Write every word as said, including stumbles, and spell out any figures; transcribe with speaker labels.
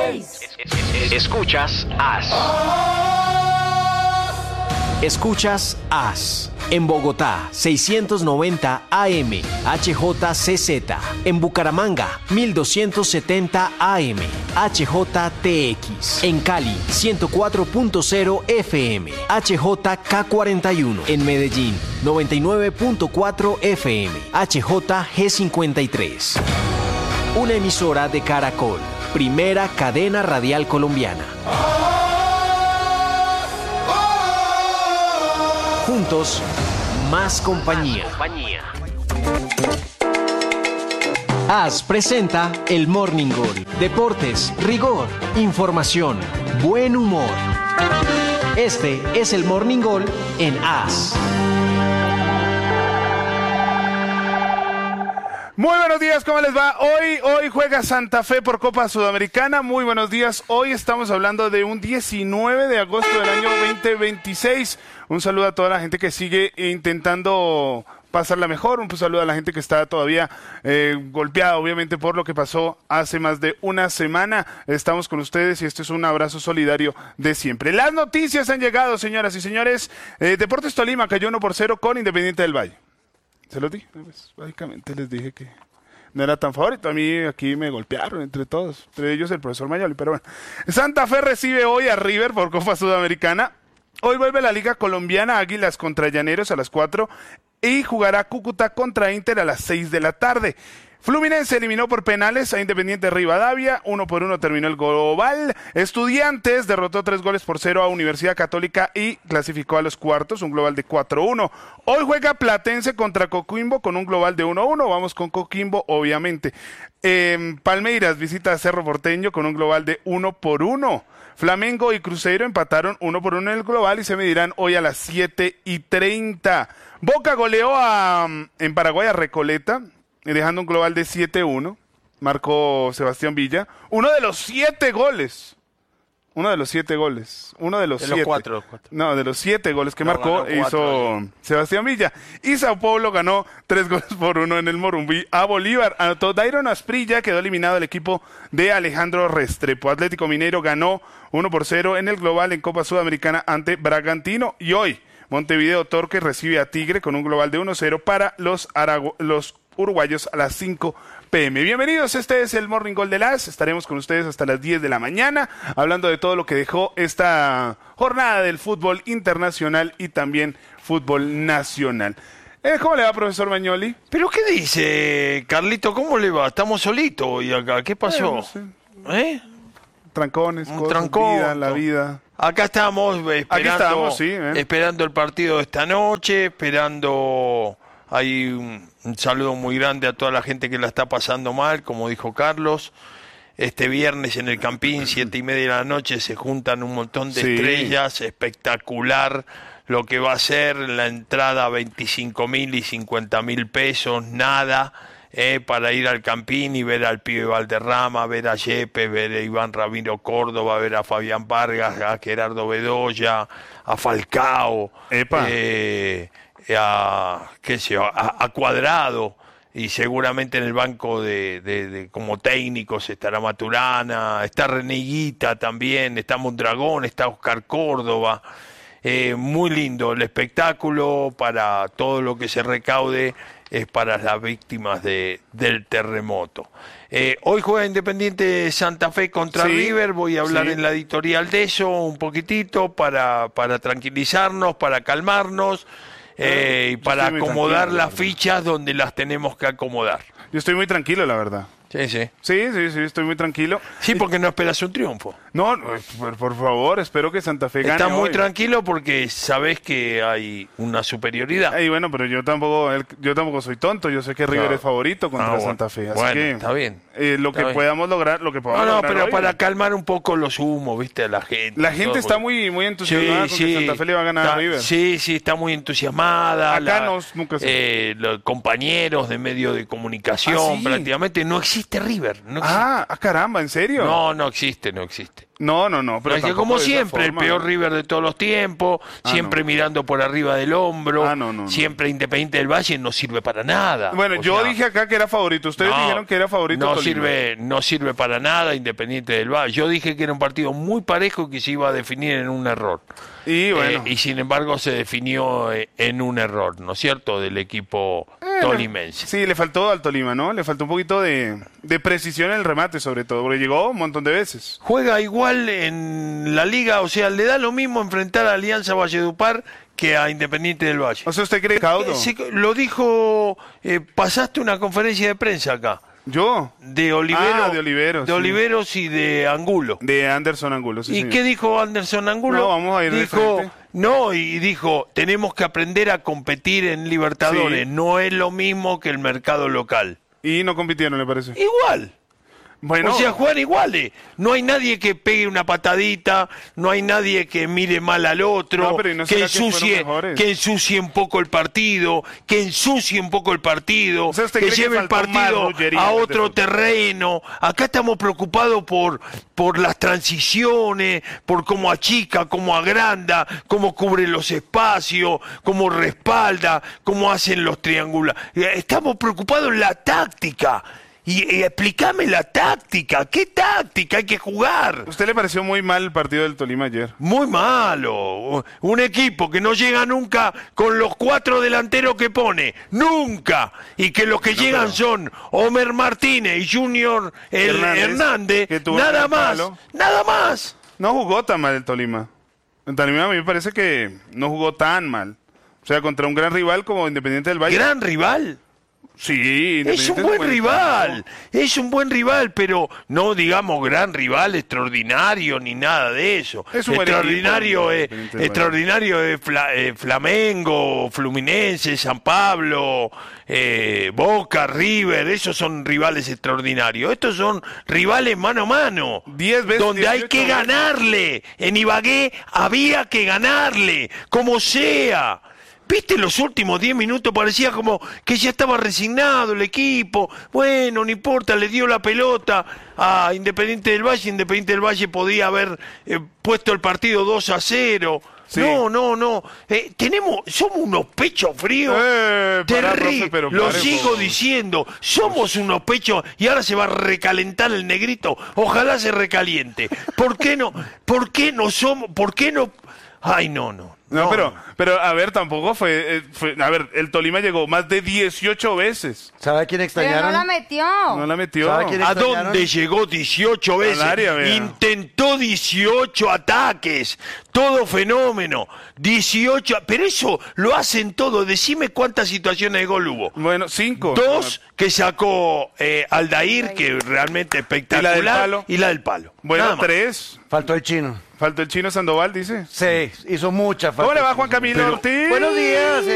Speaker 1: seis.
Speaker 2: Escuchas As. Escuchas As. En Bogotá, seiscientos noventa A M, H J C Z. En Bucaramanga, mil doscientos setenta A M, H J T X. En Cali, ciento cuatro punto cero F M, H J K cuarenta y uno. En Medellín, noventa y nueve punto cuatro F M, H J G cincuenta y tres. Una emisora de Caracol, primera cadena radial colombiana. Juntos, más compañía. Más compañía. As presenta el Morning Gol. Deportes, rigor, información, buen humor. Este es el Morning Gol en As.
Speaker 3: Muy buenos días, ¿cómo les va? Hoy, hoy juega Santa Fe por Copa Sudamericana. Muy buenos días. Hoy estamos hablando de un diecinueve de agosto del año veinte veintiséis. Un saludo a toda la gente que sigue intentando pasarla mejor. Un saludo a la gente que está todavía eh, golpeada, obviamente, por lo que pasó hace más de una semana. Estamos con ustedes y este es un abrazo solidario de siempre. Las noticias han llegado, señoras y señores. Eh, Deportes Tolima cayó uno por cero con Independiente del Valle. Se los dije, pues, básicamente les dije que no era tan favorito. A mí aquí me golpearon entre todos, entre ellos el profesor Mayoli, pero bueno. Santa Fe recibe hoy a River por Copa Sudamericana. Hoy vuelve la Liga Colombiana, Águilas contra Llaneros a las cuatro y jugará Cúcuta contra Inter a las seis de la tarde. Fluminense eliminó por penales a Independiente Rivadavia, uno por uno terminó el global. Estudiantes derrotó tres goles por cero a Universidad Católica y clasificó a los cuartos, un global de cuatro uno. Hoy juega Platense contra Coquimbo con un global de uno uno, vamos con Coquimbo obviamente. Eh, Palmeiras visita a Cerro Porteño con un global de uno por uno. Flamengo y Cruzeiro empataron uno por uno en el global y se medirán hoy a las siete y treinta. Boca goleó a, en Paraguay a Recoleta, dejando un global de siete uno, marcó Sebastián Villa, uno de los siete goles, uno de los siete goles, uno de los
Speaker 4: de
Speaker 3: siete,
Speaker 4: los cuatro, los cuatro.
Speaker 3: no, de los siete goles que
Speaker 4: no,
Speaker 3: marcó
Speaker 4: cuatro,
Speaker 3: hizo
Speaker 4: sí.
Speaker 3: Sebastián Villa, y Sao Paulo ganó tres goles por uno en el Morumbí a Bolívar. Anotó Dairon Asprilla, quedó eliminado el equipo de Alejandro Restrepo. Atlético Mineiro ganó uno por cero en el global en Copa Sudamericana ante Bragantino, y hoy Montevideo Torque recibe a Tigre con un global de uno cero para los, Aragu- los uruguayos a las cinco pe eme. Bienvenidos, este es el Morning Gol de las. Estaremos con ustedes hasta las diez de la mañana, hablando de todo lo que dejó esta jornada del fútbol internacional y también fútbol nacional. Eh, ¿Cómo le va, profesor Mañoli?
Speaker 4: ¿Pero qué dice, Carlito? ¿Cómo le va? Estamos solitos hoy acá. ¿Qué pasó?
Speaker 3: Eh, no sé.
Speaker 4: ¿Eh?
Speaker 3: Trancones,
Speaker 4: Un
Speaker 3: cosas,
Speaker 4: trancón.
Speaker 3: vida, la vida.
Speaker 4: Acá estamos esperando,
Speaker 3: Aquí estamos, sí, ¿eh?
Speaker 4: esperando el partido de esta noche, esperando... Hay un, un saludo muy grande a toda la gente que la está pasando mal, como dijo Carlos. Este viernes en el Campín, siete y media de la noche, se juntan un montón de
Speaker 3: sí.
Speaker 4: estrellas, espectacular lo que va a ser la entrada, veinticinco mil y cincuenta mil pesos, nada, eh, para ir al Campín y ver al pibe Valderrama, ver a Yepes, ver a Iván Ramiro Córdoba, ver a Fabián Vargas, a Gerardo Bedoya, a Falcao,
Speaker 3: Epa.
Speaker 4: eh, a, qué sé yo, a, a Cuadrado, y seguramente en el banco de, de, de como técnicos estará Maturana, está Reneguita también, está Mondragón, está Oscar Córdoba. Eh, muy lindo el espectáculo, para todo lo que se recaude es para las víctimas de, del terremoto. Eh, hoy juega Independiente Santa Fe contra
Speaker 3: sí,
Speaker 4: River, voy a hablar
Speaker 3: sí.
Speaker 4: en la editorial de eso un poquitito para, para tranquilizarnos, para calmarnos. Eh, y para acomodar las fichas donde las tenemos que acomodar.
Speaker 3: Yo estoy muy tranquilo, la verdad.
Speaker 4: Sí, sí.
Speaker 3: Sí, sí, sí, estoy muy tranquilo.
Speaker 4: Sí, porque no esperas un triunfo.
Speaker 3: No, no, por, por favor, espero que Santa Fe gane.
Speaker 4: Estás muy
Speaker 3: hoy.
Speaker 4: tranquilo porque sabes que hay una superioridad.
Speaker 3: Ay, bueno, pero yo tampoco, yo tampoco soy tonto. Yo sé que River
Speaker 4: Claro.
Speaker 3: es favorito contra
Speaker 4: Ah, bueno.
Speaker 3: Santa Fe. Así
Speaker 4: Bueno,
Speaker 3: que
Speaker 4: está bien.
Speaker 3: eh, lo
Speaker 4: Está
Speaker 3: que
Speaker 4: bien.
Speaker 3: podamos lograr, lo que podamos
Speaker 4: No, no,
Speaker 3: lograr
Speaker 4: pero
Speaker 3: hoy.
Speaker 4: para calmar un poco los humos, viste, a la gente.
Speaker 3: La gente
Speaker 4: todo,
Speaker 3: está
Speaker 4: porque-
Speaker 3: muy, muy entusiasmada
Speaker 4: Sí,
Speaker 3: con que
Speaker 4: sí.
Speaker 3: Santa Fe le va a ganar
Speaker 4: Está-
Speaker 3: a River.
Speaker 4: Sí, sí, está muy entusiasmada.
Speaker 3: Acá
Speaker 4: la-
Speaker 3: no, nunca se-
Speaker 4: eh, los compañeros de medio de comunicación,
Speaker 3: ¿Ah, sí?
Speaker 4: prácticamente no existe existe River. No existe.
Speaker 3: Ah, ah, caramba, ¿en serio?
Speaker 4: No, no existe, no existe.
Speaker 3: No, no, no. Pero
Speaker 4: Es que
Speaker 3: tampoco
Speaker 4: como
Speaker 3: de esa
Speaker 4: siempre,
Speaker 3: forma,
Speaker 4: el peor
Speaker 3: ¿no?
Speaker 4: River de todos los tiempos,
Speaker 3: Ah,
Speaker 4: siempre
Speaker 3: no.
Speaker 4: mirando por arriba del hombro,
Speaker 3: Ah, no, no, no.
Speaker 4: siempre Independiente del Valle no sirve para nada.
Speaker 3: Bueno,
Speaker 4: O
Speaker 3: yo
Speaker 4: sea,
Speaker 3: dije acá que era favorito. Ustedes
Speaker 4: no,
Speaker 3: dijeron que era favorito
Speaker 4: no
Speaker 3: Tolima.
Speaker 4: sirve, no sirve para nada Independiente del Valle. Yo dije que era un partido muy parejo y que se iba a definir en un error.
Speaker 3: Y bueno.
Speaker 4: Eh, y sin embargo se definió eh, en un error, ¿no es cierto?, del equipo
Speaker 3: Eh,
Speaker 4: tolimense.
Speaker 3: Sí, le faltó al Tolima, ¿no? Le faltó un poquito de, de precisión en el remate, sobre todo, porque llegó un montón de veces.
Speaker 4: Juega igual en la liga, o sea, le da lo mismo enfrentar a Alianza Valledupar que a Independiente del Valle.
Speaker 3: O sea, ¿usted cree Caudo?
Speaker 4: Eh, se- lo dijo, eh, pasaste una conferencia de prensa acá,
Speaker 3: ¿Yo?
Speaker 4: de Olivero,
Speaker 3: Ah, de Oliveros,
Speaker 4: de
Speaker 3: sí.
Speaker 4: Oliveros y de Angulo.
Speaker 3: De Anderson Angulo, sí,
Speaker 4: ¿Y
Speaker 3: señor.
Speaker 4: qué dijo Anderson Angulo?
Speaker 3: No, vamos a ir de
Speaker 4: dijo,
Speaker 3: frente.
Speaker 4: no, y dijo, tenemos que aprender a competir en Libertadores,
Speaker 3: Sí.
Speaker 4: no es lo mismo que el mercado local.
Speaker 3: Y no compitieron, le parece.
Speaker 4: Igual.
Speaker 3: Bueno,
Speaker 4: O sea, juegan iguales. No hay nadie que pegue una patadita, no hay nadie que mire mal al otro,
Speaker 3: No, pero ¿y no
Speaker 4: que
Speaker 3: será que fueron
Speaker 4: ensucie,
Speaker 3: mejores?
Speaker 4: que ensucie un poco el partido, que ensucie un poco el partido,
Speaker 3: O sea, ¿usted
Speaker 4: que
Speaker 3: cree que
Speaker 4: lleve el
Speaker 3: faltó más
Speaker 4: partido
Speaker 3: rullería
Speaker 4: a
Speaker 3: en este
Speaker 4: otro
Speaker 3: fútbol?
Speaker 4: terreno. Acá estamos preocupados por, por las transiciones, por cómo achica, cómo agranda, cómo cubre los espacios, cómo respalda, cómo hacen los triangulares. Estamos preocupados en la táctica. Y, y explícame la táctica. ¿Qué táctica hay que jugar?
Speaker 3: ¿usted le pareció muy mal el partido del Tolima ayer?
Speaker 4: Muy malo. Un equipo que no llega nunca con los cuatro delanteros que pone. Nunca. Y que los que
Speaker 3: No,
Speaker 4: llegan
Speaker 3: pero-
Speaker 4: son Homer Martínez y Junior el
Speaker 3: Hernández,
Speaker 4: Hernández.
Speaker 3: que tuvo
Speaker 4: Nada
Speaker 3: el
Speaker 4: más.
Speaker 3: palo.
Speaker 4: Nada más.
Speaker 3: No jugó tan mal el Tolima. El Tolima a mí me parece que no jugó tan mal. O sea, contra un gran rival como Independiente del Valle.
Speaker 4: Gran rival.
Speaker 3: Sí,
Speaker 4: Es
Speaker 3: Independiente
Speaker 4: un buen
Speaker 3: buen
Speaker 4: rival,
Speaker 3: equipo.
Speaker 4: es un buen rival, pero no digamos gran rival extraordinario ni nada de eso.
Speaker 3: Es un buen
Speaker 4: extraordinario
Speaker 3: equipo,
Speaker 4: es,
Speaker 3: Independiente del
Speaker 4: extraordinario es Fla- eh, Flamengo, Fluminense, San Pablo, eh, Boca, River, esos son rivales extraordinarios. Estos son rivales mano a mano,
Speaker 3: Diez veces,
Speaker 4: donde hay
Speaker 3: dieciocho
Speaker 4: que
Speaker 3: veces.
Speaker 4: ganarle. En Ibagué había que ganarle, como sea. ¿Viste los últimos diez minutos? Parecía como que ya estaba resignado el equipo. Bueno, no importa, le dio la pelota a Independiente del Valle. Independiente del Valle podía haber eh, puesto el partido dos a cero.
Speaker 3: Sí.
Speaker 4: No, no, no. Eh, tenemos, somos unos pechos fríos.
Speaker 3: Eh, pará,
Speaker 4: Terri-
Speaker 3: profe, pero
Speaker 4: lo
Speaker 3: pare,
Speaker 4: sigo
Speaker 3: po.
Speaker 4: diciendo, somos unos pechos y ahora se va a recalentar el negrito. Ojalá se recaliente. ¿Por qué no? ¿Por qué no somos? ¿Por qué no? Ay, no, no.
Speaker 3: No, pero, pero a ver, tampoco fue, eh, fue- A ver, el Tolima llegó más de dieciocho veces.
Speaker 1: ¿Sabe a quién
Speaker 5: Pero
Speaker 1: extrañaron?
Speaker 5: no la metió.
Speaker 3: No la metió.
Speaker 1: ¿Sabe quién
Speaker 4: ¿A
Speaker 1: extrañaron?
Speaker 4: dónde llegó dieciocho veces?
Speaker 3: Al área, vea.
Speaker 4: Intentó dieciocho ataques. Todo fenómeno. dieciocho. Pero eso lo hacen todo. Decime cuántas situaciones de gol hubo.
Speaker 3: Bueno, cinco.
Speaker 4: Dos que sacó eh, Aldair, que realmente espectacular.
Speaker 3: ¿Y la del palo?
Speaker 4: Y la del palo.
Speaker 3: Bueno,
Speaker 4: Nada más.
Speaker 3: tres.
Speaker 1: Faltó el chino.
Speaker 3: Faltó el Chino Sandoval, dice.
Speaker 1: Sí, hizo mucha falta.
Speaker 3: ¿Cómo le va, Juan Camilo
Speaker 1: Pero-
Speaker 3: Ortiz?
Speaker 1: Buenos días.